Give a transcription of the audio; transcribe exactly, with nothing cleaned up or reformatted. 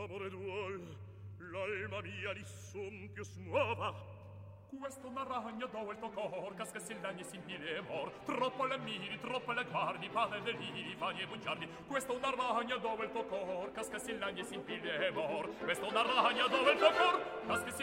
l'amore duol, l'alma mia di son più smuova. Questo una ragna dove il tuo cor casca si dagni si impile e mor. Troppo le miri, troppo le guardi, padre deliri, fani e bugiardi. Questo una ragna dove il tuo cor casca si dagni si impile e mor. Questo una ragna dove il tuo cor casca si